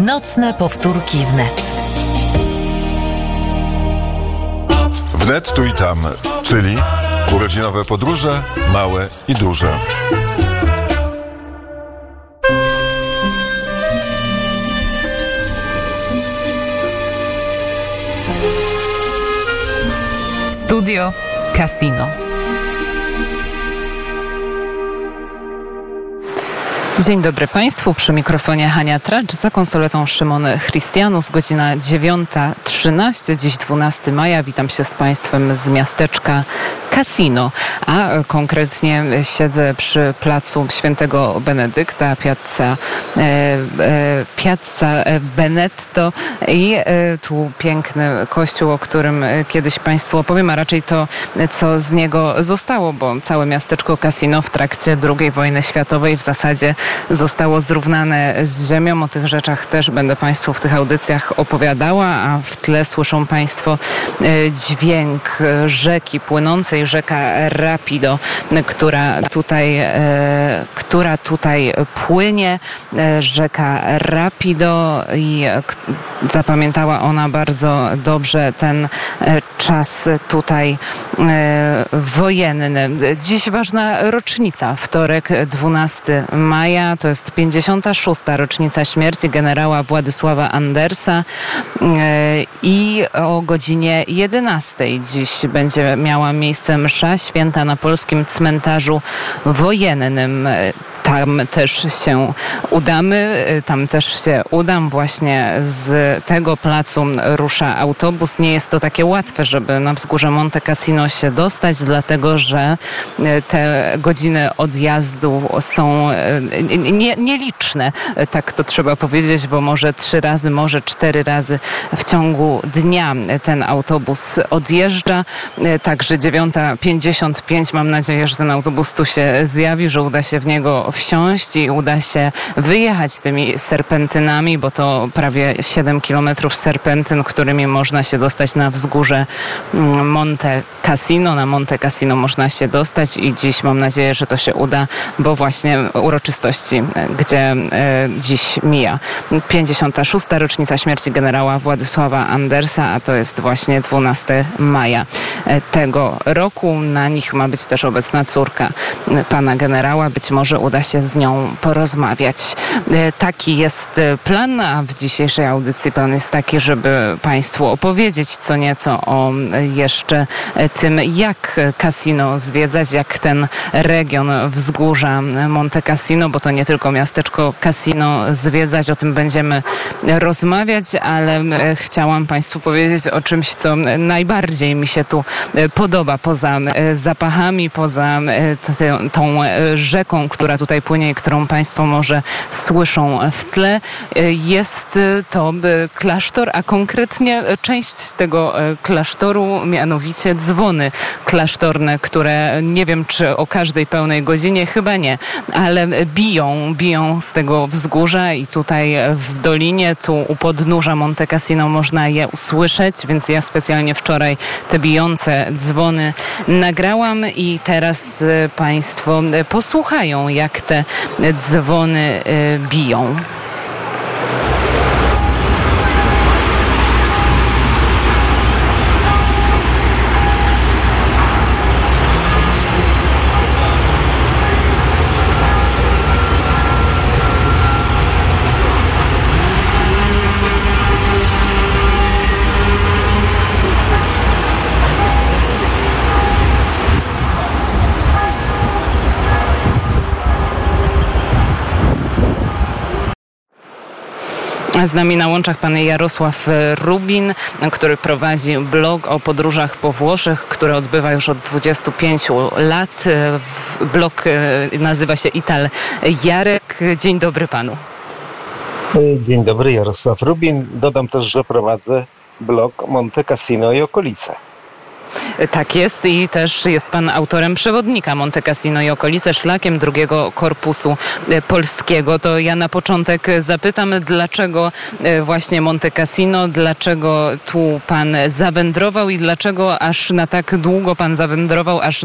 Nocne powtórki wnet. Wnet tu i tam, czyli urodzinowe podróże, małe i duże. Studio Casino. Dzień dobry Państwu, przy mikrofonie Hania Tracz, za konsoletą Szymon Christianus, godzina 9:13, dziś 12 maja. Witam się z Państwem z miasteczka Casino, a konkretnie siedzę przy placu Świętego Benedykta, Piazza Benedetto i tu piękny kościół, o którym kiedyś Państwu opowiem, a raczej to, co z niego zostało, bo całe miasteczko Casino w trakcie II wojny światowej w zasadzie zostało zrównane z ziemią. O tych rzeczach też będę Państwu w tych audycjach opowiadała, a w tle słyszą Państwo dźwięk rzeki płynącej, rzeka Rapido, która tutaj płynie. Rzeka Rapido i zapamiętała ona bardzo dobrze ten czas tutaj wojenny. Dziś ważna rocznica, wtorek 12 maja. To jest 56. rocznica śmierci generała Władysława Andersa i o godzinie 11 dziś będzie miała miejsce msza święta na polskim cmentarzu wojennym. Tam też się udam. Właśnie z tego placu rusza autobus. Nie jest to takie łatwe, żeby na wzgórze Monte Cassino się dostać, dlatego że te godziny odjazdu są nieliczne. Tak to trzeba powiedzieć, bo może 3 razy, może 4 razy w ciągu dnia ten autobus odjeżdża. Także 9:55. Mam nadzieję, że ten autobus tu się zjawi, że uda się w niego wsiąść i uda się wyjechać tymi serpentynami, bo to prawie 7 kilometrów serpentyn, którymi można się dostać na wzgórze Monte Cassino. Na Monte Cassino można się dostać i dziś mam nadzieję, że to się uda, bo właśnie uroczystości, gdzie dziś mija 56. rocznica śmierci generała Władysława Andersa, a to jest właśnie 12 maja tego roku. Na nich ma być też obecna córka pana generała. Być może uda się z nią porozmawiać. Taki jest plan, a w dzisiejszej audycji plan jest taki, żeby Państwu opowiedzieć co nieco o jeszcze tym, jak Casino zwiedzać, jak ten region wzgórza Monte Cassino, bo to nie tylko miasteczko Casino zwiedzać, o tym będziemy rozmawiać, ale chciałam Państwu powiedzieć o czymś, co najbardziej mi się tu podoba, poza zapachami, poza tą rzeką, która tutaj płynie i którą Państwo może słyszą w tle. Jest to klasztor, a konkretnie część tego klasztoru, mianowicie dzwony klasztorne, które nie wiem, czy o każdej pełnej godzinie, chyba nie, ale biją z tego wzgórza i tutaj w dolinie, tu u podnóża Monte Cassino można je usłyszeć, więc ja specjalnie wczoraj te bijące dzwony nagrałam i teraz Państwo posłuchają, jak te dzwony biją. Z nami na łączach pan Jarosław Rubin, który prowadzi blog o podróżach po Włoszech, który odbywa już od 25 lat. Blog nazywa się Ital Jarek. Dzień dobry panu. Dzień dobry, Jarosław Rubin. Dodam też, że prowadzę blog Monte Cassino i okolice. Tak jest i też jest pan autorem przewodnika Monte Cassino i okolice szlakiem drugiego korpusu polskiego. To ja na początek zapytam, dlaczego właśnie Monte Cassino, dlaczego tu pan zawędrował i dlaczego aż na tak długo pan zawędrował, aż